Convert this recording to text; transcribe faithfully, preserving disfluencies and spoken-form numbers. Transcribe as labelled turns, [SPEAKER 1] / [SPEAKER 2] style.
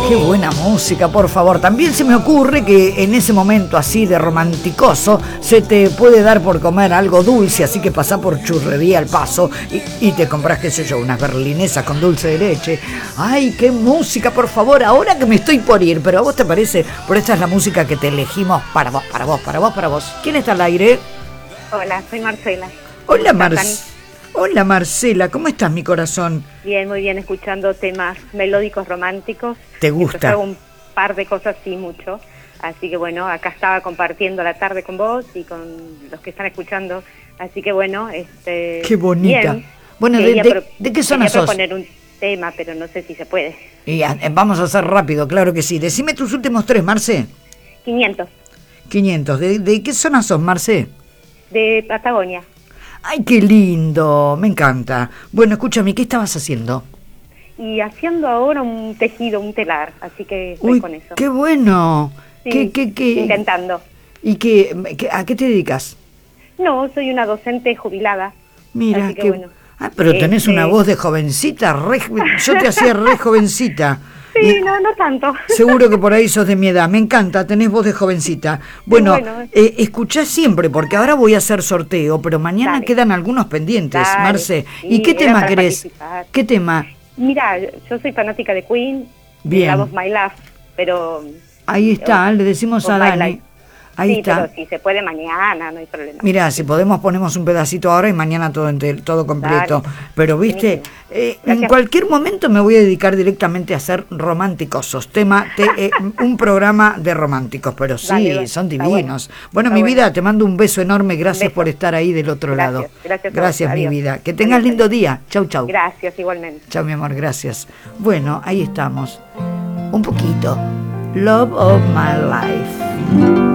[SPEAKER 1] Qué buena música, por favor. También se me ocurre que en ese momento así de romanticoso se te puede dar por comer algo dulce, así que pasá por Churrería al Paso y, y te compras, qué sé yo, unas berlinesas con dulce de leche. Ay, qué música, por favor, ahora que me estoy por ir, pero ¿a vos te parece? Por esta es la música que te elegimos para vos, para vos, para vos, para vos. ¿Quién está al aire?
[SPEAKER 2] Hola, soy Marcela.
[SPEAKER 1] Hola, Marcela. Hola Marcela, ¿cómo estás, mi corazón?
[SPEAKER 2] Bien, muy bien, escuchando temas melódicos románticos.
[SPEAKER 1] ¿Te gusta?
[SPEAKER 2] Hago un par de cosas, sí, mucho. Así que bueno, acá estaba compartiendo la tarde con vos y con los que están escuchando. Así que bueno, este...
[SPEAKER 1] Qué bonita.
[SPEAKER 2] Bien.
[SPEAKER 1] Bueno, ¿de, de, ¿de qué zona sos?
[SPEAKER 2] Quería proponer un tema, pero no sé si se puede.
[SPEAKER 1] Y a, vamos a hacer rápido, claro que sí. Decime tus últimos tres, Marce.
[SPEAKER 2] quinientos.
[SPEAKER 1] quinientos. ¿De, de qué zona sos, Marce?
[SPEAKER 2] De Patagonia.
[SPEAKER 1] ¡Ay, qué lindo! Me encanta. Bueno, escúchame, ¿qué estabas haciendo?
[SPEAKER 2] Y haciendo ahora un tejido, un telar, así que estoy
[SPEAKER 1] Uy,
[SPEAKER 2] con eso.
[SPEAKER 1] ¡qué bueno!
[SPEAKER 2] Sí,
[SPEAKER 1] ¿Qué, qué, qué?
[SPEAKER 2] intentando.
[SPEAKER 1] ¿Y qué, qué, a qué te dedicas?
[SPEAKER 2] No, soy una docente jubilada.
[SPEAKER 1] Mira,
[SPEAKER 2] así que
[SPEAKER 1] qué...
[SPEAKER 2] bueno.
[SPEAKER 1] Ah, pero tenés
[SPEAKER 2] este...
[SPEAKER 1] una voz de jovencita, re... yo te hacía re jovencita.
[SPEAKER 2] Sí,
[SPEAKER 1] y
[SPEAKER 2] no, no tanto.
[SPEAKER 1] Seguro que por ahí sos de mi edad, me encanta, tenés voz de jovencita. Bueno,
[SPEAKER 2] bueno.
[SPEAKER 1] eh, escuchá siempre, porque ahora voy a hacer sorteo, pero mañana
[SPEAKER 2] Dale.
[SPEAKER 1] Quedan algunos pendientes,
[SPEAKER 2] Dale.
[SPEAKER 1] Marce.
[SPEAKER 2] Sí,
[SPEAKER 1] ¿Y qué
[SPEAKER 2] era
[SPEAKER 1] tema
[SPEAKER 2] para
[SPEAKER 1] querés?
[SPEAKER 2] participar.
[SPEAKER 1] ¿Qué tema?
[SPEAKER 2] Mira, yo soy fanática de Queen,
[SPEAKER 1] Bien.
[SPEAKER 2] Love of My Life, pero...
[SPEAKER 1] Ahí está, le decimos a Dani. Ahí
[SPEAKER 2] sí,
[SPEAKER 1] está.
[SPEAKER 2] pero si se puede mañana, no hay problema.
[SPEAKER 1] Mirá, si podemos ponemos un pedacito ahora y mañana todo enter, todo completo.
[SPEAKER 2] Dale.
[SPEAKER 1] Pero viste, eh, en cualquier momento me voy a dedicar directamente a hacer románticosos. Tema, te, eh, un programa de románticos, pero sí,
[SPEAKER 2] Dale,
[SPEAKER 1] son
[SPEAKER 2] está
[SPEAKER 1] divinos.
[SPEAKER 2] Bueno,
[SPEAKER 1] bueno mi
[SPEAKER 2] bueno.
[SPEAKER 1] vida, te mando un beso enorme, gracias
[SPEAKER 2] Beso.
[SPEAKER 1] por estar ahí del otro
[SPEAKER 2] Gracias,
[SPEAKER 1] lado.
[SPEAKER 2] gracias a
[SPEAKER 1] Gracias,
[SPEAKER 2] vos.
[SPEAKER 1] mi
[SPEAKER 2] Adiós.
[SPEAKER 1] vida. Que tengas
[SPEAKER 2] Adiós.
[SPEAKER 1] lindo día. Chau, chau.
[SPEAKER 2] Gracias, igualmente.
[SPEAKER 1] Chau, mi amor, gracias. Bueno, ahí estamos. Un poquito. Love of my life.